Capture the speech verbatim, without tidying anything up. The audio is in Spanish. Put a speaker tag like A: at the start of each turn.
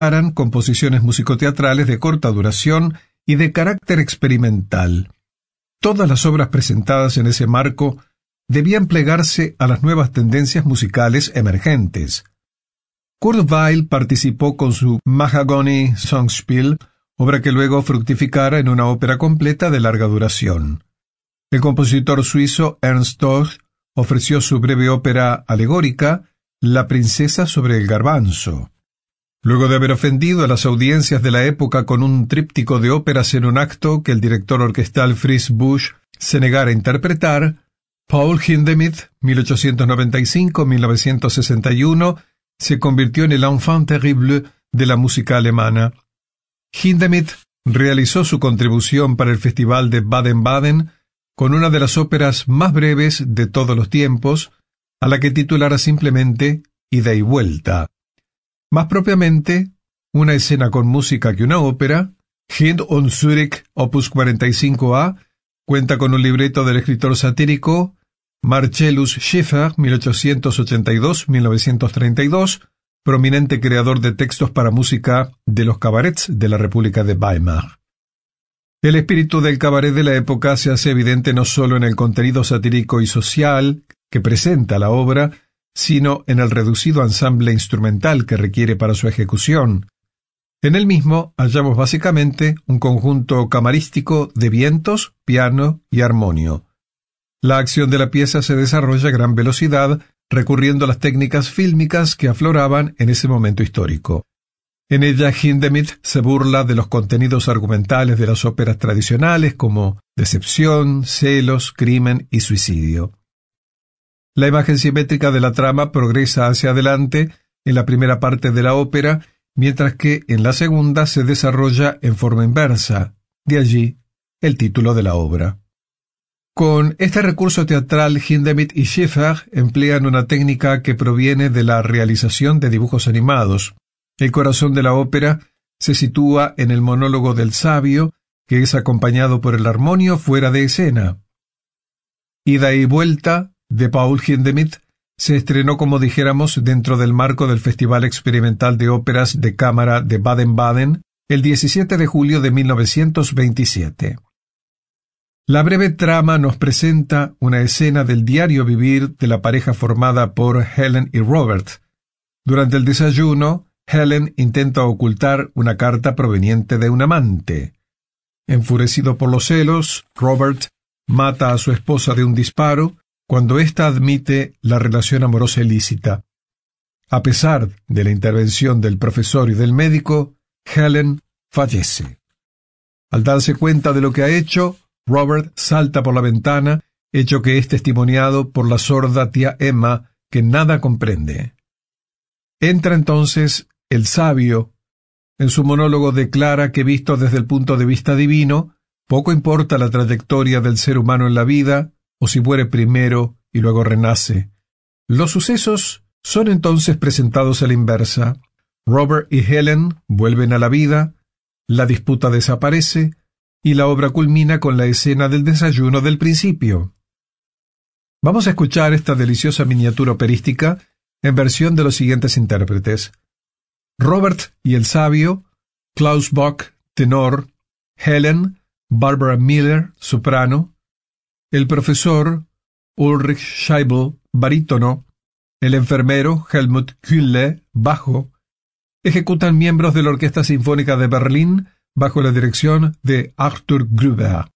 A: preparan composiciones musicoteatrales de corta duración y de carácter experimental. Todas las obras presentadas en ese marco debían plegarse a las nuevas tendencias musicales emergentes. Kurt Weill participó con su Mahagony Songspiel, obra que luego fructificara en una ópera completa de larga duración. El compositor suizo Ernst Todt ofreció su breve ópera alegórica, La princesa sobre el garbanzo. Luego de haber ofendido a las audiencias de la época con un tríptico de óperas en un acto que el director orquestal Fritz Busch se negara a interpretar, Paul Hindemith, mil ochocientos noventa y cinco a mil novecientos sesenta y uno, se convirtió en el enfant terrible de la música alemana. Hindemith realizó su contribución para el Festival de Baden-Baden con una de las óperas más breves de todos los tiempos, a la que titulara simplemente Ida y Vuelta. Más propiamente, una escena con música que una ópera, Hind und Zürich, opus cuarenta y cinco A, cuenta con un libreto del escritor satírico Marcellus Schiffer, mil ochocientos ochenta y dos a mil novecientos treinta y dos, prominente creador de textos para música de los cabarets de la República de Weimar. El espíritu del cabaret de la época se hace evidente no solo en el contenido satírico y social que presenta la obra, sino en el reducido ensamble instrumental que requiere para su ejecución. En el mismo hallamos básicamente un conjunto camarístico de vientos, piano y armonio. La acción de la pieza se desarrolla a gran velocidad, recurriendo a las técnicas fílmicas que afloraban en ese momento histórico. En ella Hindemith se burla de los contenidos argumentales de las óperas tradicionales como decepción, celos, crimen y suicidio. La imagen simétrica de la trama progresa hacia adelante en la primera parte de la ópera, mientras que en la segunda se desarrolla en forma inversa, de allí el título de la obra. Con este recurso teatral, Hindemith y Schiffer emplean una técnica que proviene de la realización de dibujos animados. El corazón de la ópera se sitúa en el monólogo del sabio, que es acompañado por el armonio fuera de escena. Ida y Vuelta, de Paul Hindemith, se estrenó, como dijéramos, dentro del marco del Festival Experimental de Óperas de Cámara de Baden-Baden, el diecisiete de julio de mil novecientos veintisiete. La breve trama nos presenta una escena del diario vivir de la pareja formada por Helen y Robert. Durante el desayuno, Helen intenta ocultar una carta proveniente de un amante. Enfurecido por los celos, Robert mata a su esposa de un disparo cuando ésta admite la relación amorosa ilícita. A pesar de la intervención del profesor y del médico, Helen fallece. Al darse cuenta de lo que ha hecho, Robert salta por la ventana, hecho que es testimoniado por la sorda tía Emma, que nada comprende. Entra entonces el sabio. En su monólogo declara que, visto desde el punto de vista divino, poco importa la trayectoria del ser humano en la vida, o si muere primero y luego renace. Los sucesos son entonces presentados a la inversa. Robert y Helen vuelven a la vida, la disputa desaparece, y la obra culmina con la escena del desayuno del principio. Vamos a escuchar esta deliciosa miniatura operística en versión de los siguientes intérpretes: Robert y el sabio, Klaus Bock, tenor; Helen, Barbara Miller, soprano; el profesor, Ulrich Scheibel, barítono; el enfermero, Helmut Kühle, bajo. Ejecutan miembros de la Orquesta Sinfónica de Berlín bajo la dirección de Arthur Gruber.